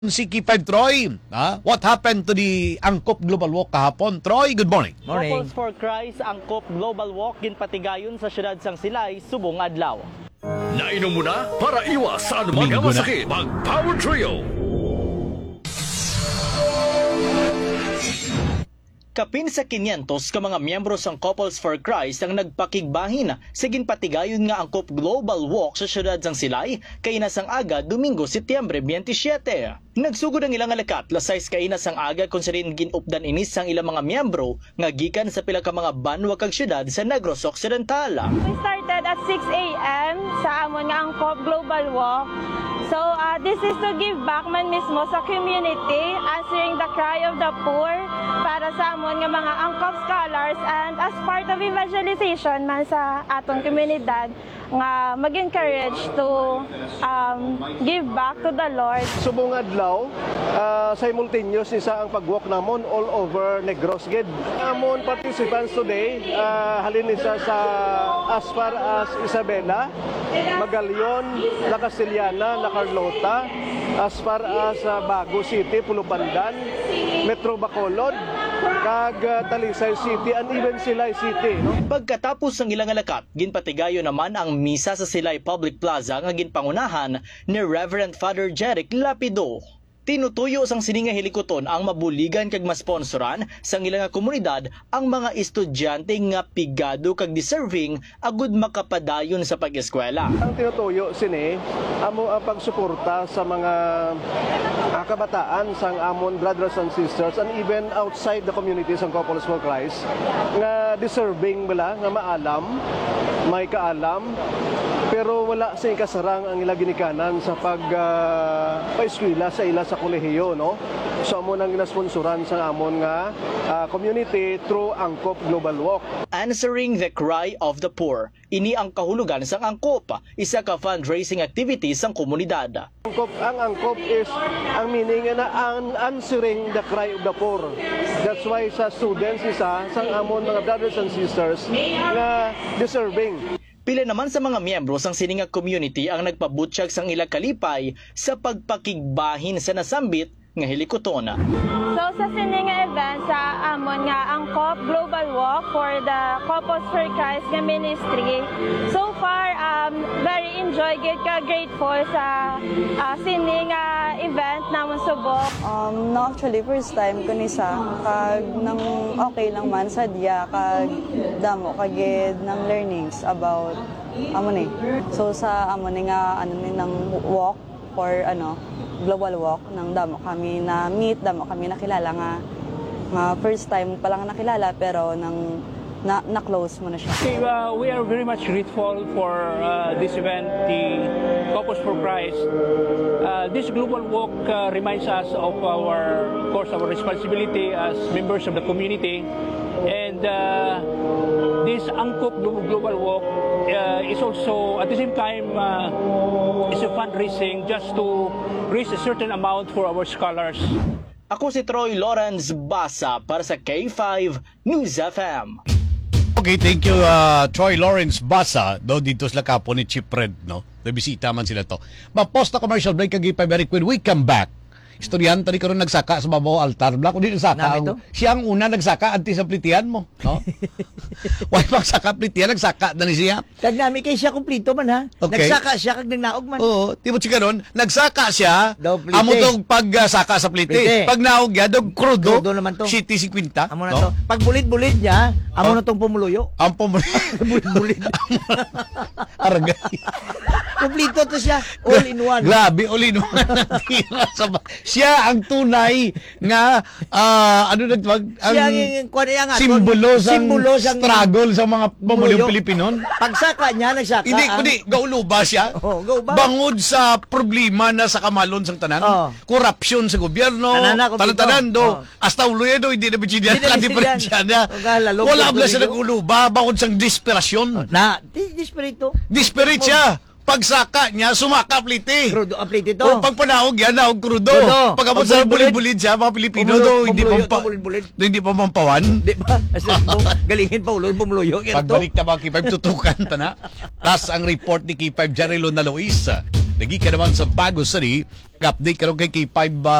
Si K5 Troy, what happened to the Angkop Global Walk kahapon? Troy, good morning. Couples for Christ Angkop Global Walk ginpatigayon sa siyudad sang Silay, subong adlaw. Nainom mo na para iwas sa anumang Linggo na. masakit. Mag-Power Trio! Kapin sa 500 ka mga miyembro sang Couples for Christ ang nagpakigbahin sa ginpatigayon nga Angkop Global Walk sa siyudad sang Silay kay nasang aga Domingo, Setyembre 27. Nagsugod ang ilang alakat lasay kay nasang aga kung sa rin ginupdan inis sang ilang mga miyembro nga gikan sa pila ka mga banwa kag siyudad sa Negros Occidental. We started at 6 a.m. sa amon nga Angkop Global Walk. So this is to give back man mismo sa community, answering the cry of the poor para sa amon nga mga Angkop scholars, and as part of evangelization man sa aton komunidad nga mag-encourage to give back to the Lord. Subong adlaw, simultaneous isa ang pag-walk namon all over Negros gid. Amon participants today, halin isa sa as far as Isabela, Magallaon, La Castellana, La Carlota, as far as Bago City, Pulupandan, Metro Bacolod, kag Talisay City, and even Silay City. No? Pagkatapos ng ilang alakat, ginpatigayo naman ang misa sa Silay Public Plaza nga ginpangunahan ni Reverend Father Jeric Lapido. Tinutuyo sang sininga hilikoton ang mabuligan kag masponsoran sang ilang komunidad ang mga estudyante nga pigado kag deserving agud makapadayon sa pag-eskwela. Ang tinutuyo sini amo ang pagsuporta sa mga kabataan sang amon brothers and sisters, and even outside the community sang Couples for Christ nga deserving bala nga maalam, may kaalam, pero wala sa kasarang ang ila ginikanan sa paeskwela sa ila sa kolehiyo, no? So amo nang ginasponsoran sa amon nga community through Angkop Global Walk. Answering the cry of the poor, ini ang kahulugan sang Angkop, isa ka fundraising activity sang komunidad. Ang angkop is ang meaning na answering the cry of the poor. That's why sa students isa sang amon mga brothers and sisters nga deserving. Pila naman sa mga miyembro sang sininga community ang nagpabutsyag sang ila kalipay sa pagpakigbahin sa nasambit nga hilikoton. So sa sininga event sa amon nga Angkop Global Walk for the Couples for Christ nga ministry, so far very enjoy gid ka, grateful sa sininga event namon subok. No, actually first time ko nisa kag nang okay lang man sa diya kag damo kagid ng learnings about amon so sa amon nga ano ni nang walk for global walk ng damo kami na meet, damo kami nakilala nga first time pa lang nakilala pero nang na-close mo na siya. Okay, we are very much grateful for this event, the Couples for Christ. This global walk reminds us of our responsibility as members of the community, and this Angkop Global Walk is also at the same time is a fundraising just to raise a certain amount for our scholars. Ako si Troy Lawrence Basa para sa K5 News FM. Okay, thank you Troy Lawrence Basa do dito sa kapo ni Chief Red, no? Nabisita man sila to. Post na commercial break kag K5 when we come back. Istoryanta ni karon nagsaka sa babaw altar. Bla kundi nagsaka. Siya ang una nagsaka anti sa plitian mo, no? Why pang saka plitian nagsaka na ni siya. Kag nami kay siya kumplito man ha. Okay. Nagsaka siya kag nagnaog man. Oo, tibot si karon nagsaka siya. Daw plite. Amo tong pagsaka sa plite. Plite. Pag naog ya dog crudo. Crudo naman to. City 50. Amo na to. Pag bulit-bulit niya, amo na tong pumuluyo. Ang pumulit. Bulit-bulit. Aragay. Kumplito to siya, all in one. Grabe, all in one. Siya ang tunay nga ano nagtawag ang Siya ang kuya nga simbolo sang struggle sa mga pamumulayong Pilipino. Pagsaka niya nagsaka. Hindi kundi gaulo ba siya? Oh, gauba. Bangod sa problema na sa kamalon sang tanan, corruption sa gobyerno, tanan-tanan do, hasta uloy do hindi na bidiyan ka diferensya na. Wala ba siya nagulo ba bangod sang desperasyon? Na, desperito. Desperate siya. Pagsaka niya, sumakap liti. Crudo ang plate ito. O pag panahog yan, naog crudo. Crudo. Pagkapot sa bulid-bulid siya, mga Pilipino do, hindi pa mampawan. Di ba? Galingin pa ulo, bumuluyo. Pagbalik na mga K5, tutukan ta na. Tapos ang report ni K5 Jarelo na Luis, Lagi ka naman sa Bago City. Update ka rin kay K5